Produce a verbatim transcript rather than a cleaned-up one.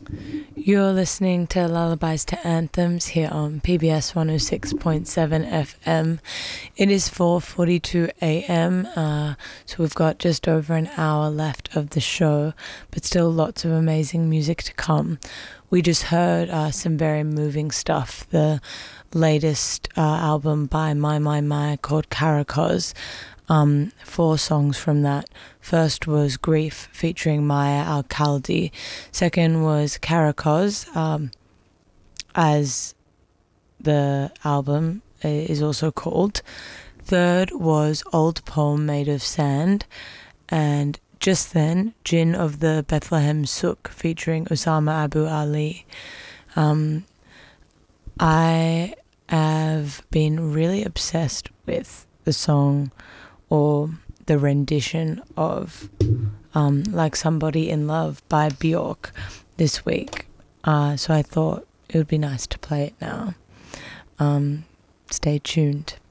You're listening to Lullabies to Anthems here on P B S one oh six point seven F M. It is four forty-two a.m, uh, so we've got just over an hour left of the show, but still lots of amazing music to come. We just heard uh, some very moving stuff. The latest uh, album by My My My called Caracos. Um, four songs from that. First was Grief featuring Maya Alcaldi. Second was Caracos, um, as the album is also called. Third was Old Poem Made of Sand. And just then, Jinn of the Bethlehem Souk featuring Osama Abu Ali. Um, I have been really obsessed with the song or the rendition of um, Like Somebody in Love by Bjork this week. Uh, so I thought it would be nice to play it now. Um, stay tuned.